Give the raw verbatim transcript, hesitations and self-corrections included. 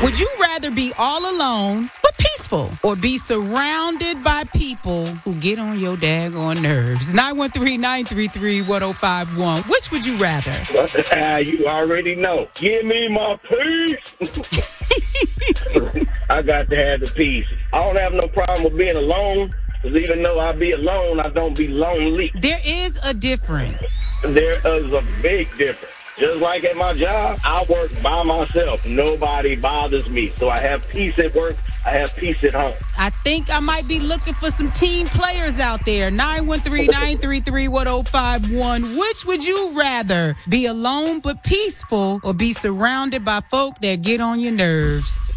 Would you rather be all alone but peaceful or be surrounded by people who get on your daggone nerves? nine one three, nine three three, one oh five one. Which would you rather? Uh, you already know. Give me my peace. I got to have the peace. I don't have no problem with being alone. Because even though I be alone, I don't be lonely. There is a difference. There is a big difference. Just like at my job, I work by myself. Nobody bothers me. So I have peace at work. I have peace at home. I think I might be looking for some team players out there. nine one three, nine three three, one oh five one. Which would you rather? Be alone but peaceful or be surrounded by folk that get on your nerves?